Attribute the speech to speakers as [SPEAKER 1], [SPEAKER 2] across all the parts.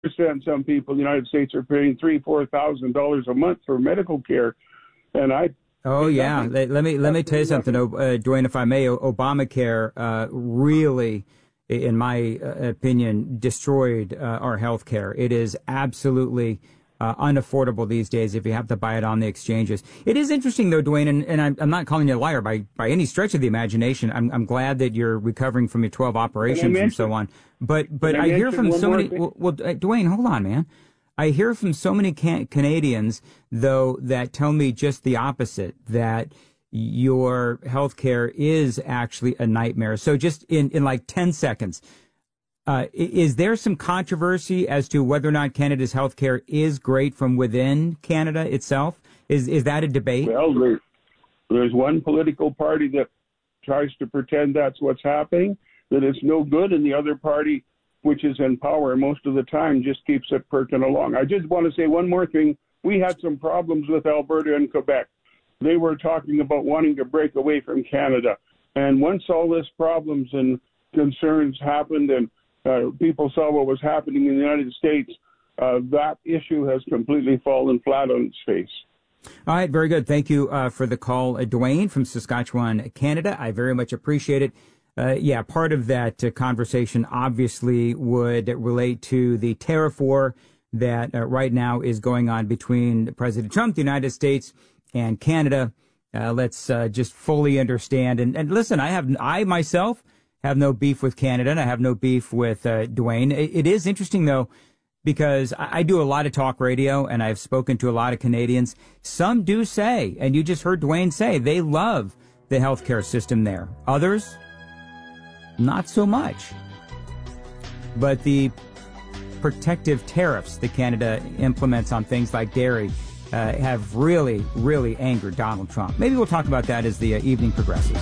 [SPEAKER 1] some people in the United States are paying $3,000-$4,000 a month for medical care, and I.
[SPEAKER 2] Oh yeah, let me tell you something, Dwayne, if I may. Obamacare really, in my opinion, destroyed our health care. It is absolutely unaffordable these days if you have to buy it on the exchanges. It is interesting, though, Dwayne, and I'm not calling you a liar by any stretch of the imagination. I'm glad that you're recovering from your 12 operations and so on. But I hear from so many. Well, Dwayne, hold on, man. I hear from so many Canadians, though, that tell me just the opposite, that your health care is actually a nightmare. So just in like 10 seconds, is there some controversy as to whether or not Canada's health care is great from within Canada itself? Is that a debate?
[SPEAKER 1] Well, there's one political party that tries to pretend that's what's happening, that it's no good, and the other party, which is in power most of the time, just keeps it perking along. I just want to say one more thing. We had some problems with Alberta and Quebec. They were talking about wanting to break away from Canada. And once all this problems and concerns happened and people saw what was happening in the United States, that issue has completely fallen flat on its face.
[SPEAKER 2] All right, very good. Thank you for the call, Dwayne from Saskatchewan, Canada. I very much appreciate it. Part of that conversation obviously would relate to the tariff war that right now is going on between President Trump, the United States, and Canada. Let's just fully understand. And listen, I myself have no beef with Canada, and I have no beef with Dwayne. It is interesting, though, because I do a lot of talk radio, and I've spoken to a lot of Canadians. Some do say, and you just heard Dwayne say, they love the healthcare system there. Others, not so much. But the protective tariffs that Canada implements on things like dairy have really, really angered Donald Trump. Maybe we'll talk about that as the evening progresses.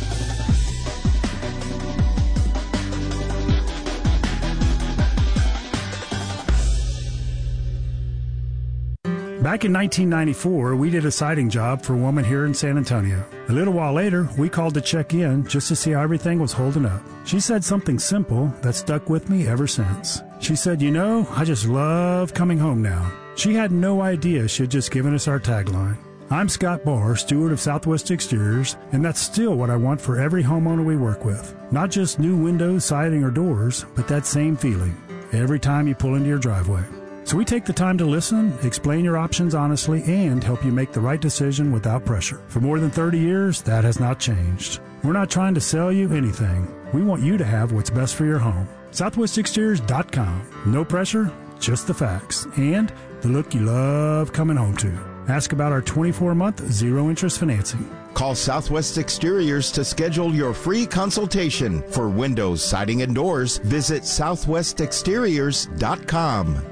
[SPEAKER 3] Back in 1994, we did a siding job for a woman here in San Antonio. A little while later, we called to check in just to see how everything was holding up. She said something simple that stuck with me ever since. She said, I just love coming home now. She had no idea she had just given us our tagline. I'm Scott Barr, steward of Southwest Exteriors, and that's still what I want for every homeowner we work with. Not just new windows, siding, or doors, but that same feeling every time you pull into your driveway. So we take the time to listen, explain your options honestly, and help you make the right decision without pressure. For more than 30 years, that has not changed. We're not trying to sell you anything. We want you to have what's best for your home. SouthwestExteriors.com. No pressure, just the facts, and the look you love coming home to. Ask about our 24-month zero-interest financing.
[SPEAKER 4] Call Southwest Exteriors to schedule your free consultation. For windows, siding, and doors, visit SouthwestExteriors.com.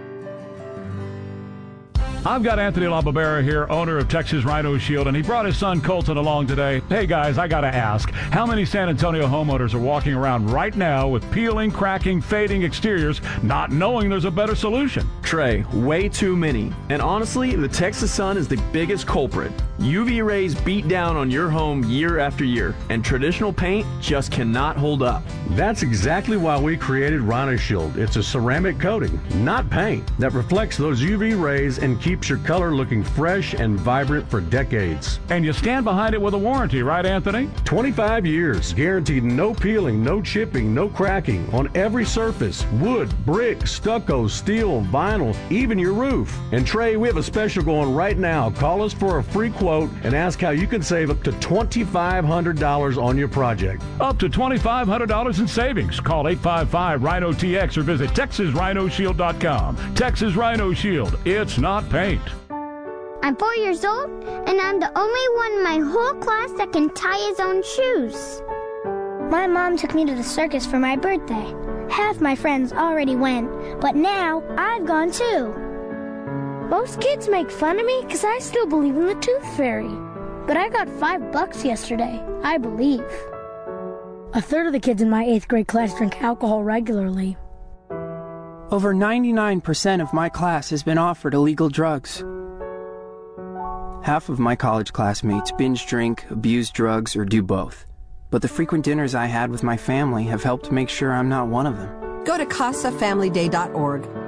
[SPEAKER 5] I've got Anthony LaBarbera here, owner of Texas Rhino Shield, and he brought his son Colton along today. Hey, guys, I got to ask, how many San Antonio homeowners are walking around right now with peeling, cracking, fading exteriors, not knowing there's a better solution?
[SPEAKER 6] Trey, way too many. And honestly, the Texas sun is the biggest culprit. UV rays beat down on your home year after year, and traditional paint just cannot hold up.
[SPEAKER 7] That's exactly why we created Rhino Shield. It's a ceramic coating, not paint, that reflects those UV rays and keeps your color looking fresh and vibrant for decades.
[SPEAKER 5] And you stand behind it with a warranty, right, Anthony?
[SPEAKER 7] 25 years. Guaranteed no peeling, no chipping, no cracking on every surface. Wood, brick, stucco, steel, vinyl, even your roof. And Trey, we have a special going right now. Call us for a free quote and ask how you can save up to $2,500 on your project.
[SPEAKER 5] Up to $2,500 in savings. Call 855-RHINO-TX or visit TexasRhinoShield.com. Texas Rhino Shield. It's not paint.
[SPEAKER 8] I'm 4 years old, and I'm the only one in my whole class that can tie his own shoes. My mom took me to the circus for my birthday. Half my friends already went, but now I've gone too. Most kids make fun of me because I still believe in the Tooth Fairy. But I got $5 yesterday, I believe.
[SPEAKER 9] A third of the kids in my 8th grade class drink alcohol regularly.
[SPEAKER 10] Over 99% of my class has been offered illegal drugs. Half of my college classmates binge drink, abuse drugs, or do both. But the frequent dinners I had with my family have helped make sure I'm not one of them.
[SPEAKER 11] Go to CasaFamilyDay.org.